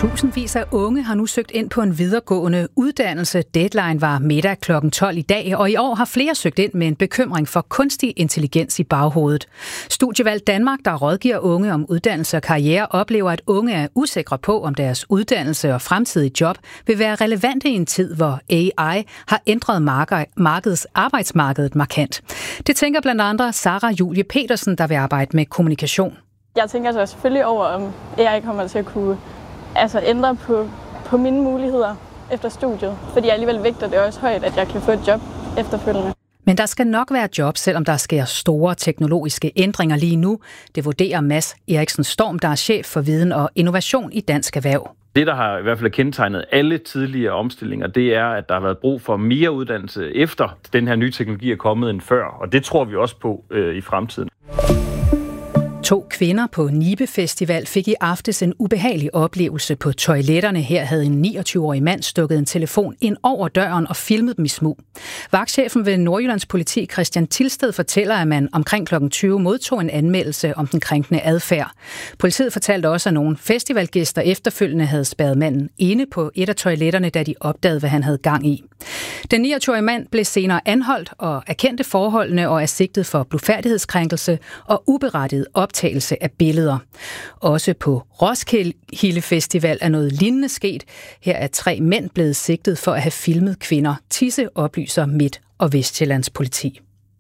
Tusindvis af unge har nu søgt ind på en videregående uddannelse. Deadline var middag kl. 12 i dag, og i år har flere søgt ind med en bekymring for kunstig intelligens i baghovedet. Studievalg Danmark, der rådgiver unge om uddannelse og karriere, oplever, at unge er usikre på, om deres uddannelse og fremtidige job vil være relevante i en tid, hvor AI har ændret arbejdsmarkedet markant. Det tænker blandt andre Sara Julie Petersen, der vil arbejde med kommunikation. Jeg tænker så selvfølgelig over, om AI kommer til at kunne ændre på mine muligheder efter studiet. Fordi jeg alligevel vægter det også højt, at jeg kan få et job efterfølgende. Men der skal nok være job, selvom der sker store teknologiske ændringer lige nu. Det vurderer Mads Eriksen Storm, der er chef for viden og innovation i Dansk Erhverv. Det, der har i hvert fald kendetegnet alle tidligere omstillinger, det er, at der har været brug for mere uddannelse efter den her nye teknologi er kommet end før. Og det tror vi også på i fremtiden. 2 kvinder på Nibe Festival fik i aftes en ubehagelig oplevelse på toiletterne. Her havde en 29-årig mand stukket en telefon ind over døren og filmet dem i smug. Vagtchefen ved Nordjyllands politi, Christian Tilsted, fortæller, at man omkring kl. 20 modtog en anmeldelse om den krænkende adfærd. Politiet fortalte også, at nogle festivalgæster efterfølgende havde spærret manden inde på et af toiletterne, da de opdagede, hvad han havde gang i. Den 29-årige mand blev senere anholdt og erkendte forholdene og er sigtet for blufærdighedskrænkelse og uberettiget optagelse af billeder. Også på Roskilde Festival er noget lignende sket. Her er 3 mænd blevet sigtet for at have filmet kvinder. Tisse oplyser Midt- og Vestsjællands politi.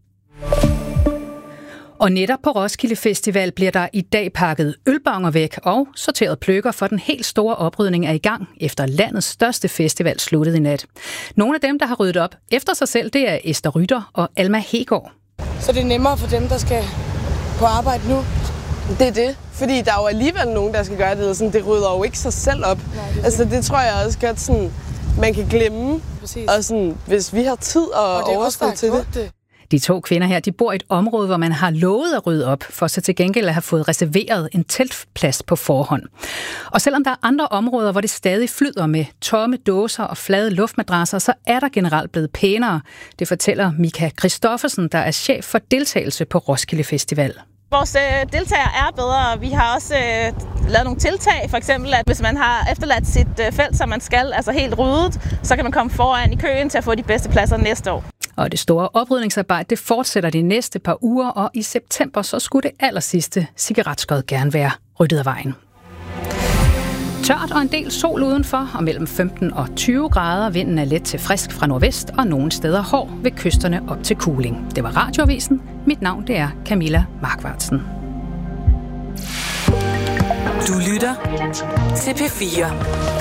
Og netop på Roskilde Festival bliver der i dag pakket ølbonger væk og sorteret pløkker, for den helt store oprydning er i gang, efter landets største festival sluttede i nat. Nogle af dem, der har ryddet op efter sig selv, det er Esther Rytter og Alma Hegård. Så det er nemmere for dem, der skal på arbejde nu? Det er det, fordi der er jo alligevel nogen, der skal gøre det. Sådan, det rydder jo ikke sig selv op. Nej, det tror jeg også godt, sådan, man kan glemme. Præcis. Og sådan, hvis vi har tid og overskud til det. De 2 kvinder her, de bor i et område, hvor man har lovet at rydde op, for så til gengæld at have fået reserveret en teltplads på forhånd. Og selvom der er andre områder, hvor det stadig flyder med tomme dåser og flade luftmadrasser, så er der generelt blevet pænere. Det fortæller Mika Christoffersen, der er chef for deltagelse på Roskilde Festival. Vores deltagere er bedre. Vi har også lavet nogle tiltag, for eksempel at hvis man har efterladt sit felt, som man skal, altså helt ryddet, så kan man komme foran i køen til at få de bedste pladser næste år. Og det store oprydningsarbejde, det fortsætter de næste par uger, og i september så skulle det allersidste cigaretskod gerne være ryddet af vejen. Tørt og en del sol udenfor, og mellem 15 og 20 grader. Vinden er let til frisk fra nordvest, og nogle steder hård ved kysterne op til Kuling. Det var Radioavisen. Mit navn, det er Camilla Markvartsen. Du lytter til P4.